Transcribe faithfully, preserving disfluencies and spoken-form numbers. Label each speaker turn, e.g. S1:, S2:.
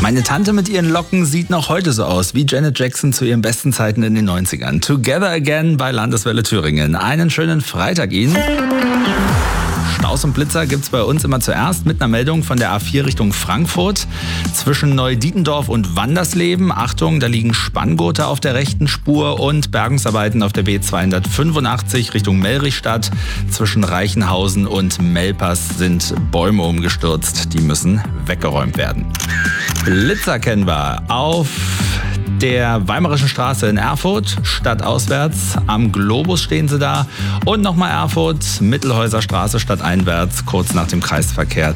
S1: Meine Tante mit ihren Locken sieht noch heute so aus wie Janet Jackson zu ihren besten Zeiten in den neunzigern. Together Again bei Landeswelle Thüringen. Einen schönen Freitag Ihnen. Staus und Blitzer gibt's bei uns immer zuerst mit einer Meldung von der A vier Richtung Frankfurt. Zwischen Neudietendorf und Wandersleben. Achtung, da liegen Spanngurte auf der rechten Spur und Bergungsarbeiten auf der B zweihundertfünfundachtzig Richtung Melrichstadt. Zwischen Reichenhausen und Melpers sind Bäume umgestürzt. Die müssen weggeräumt werden. Blitzer kennen wir auf der Weimarischen Straße in Erfurt, stadtauswärts. Am Globus stehen sie da. Und nochmal Erfurt, Mittelhäuser Straße stadteinwärts, kurz nach dem Kreisverkehr.